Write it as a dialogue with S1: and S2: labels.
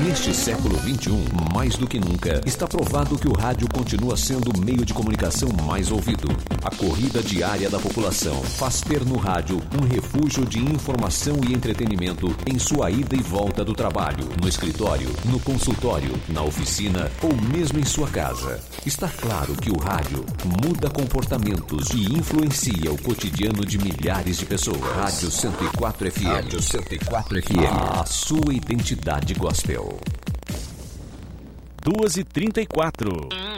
S1: Neste século XXI, mais do que nunca, está provado que o rádio continua sendo o meio de comunicação mais ouvido. A corrida diária da população faz ter no rádio um refúgio de informação e entretenimento em sua ida e volta do trabalho, no escritório, no consultório, na oficina ou mesmo em sua casa. Está claro que o rádio muda comportamentos e influencia o cotidiano de milhares de pessoas. Rádio 104 FM. Rádio 104 FM. A sua identidade gospel.
S2: 2h34.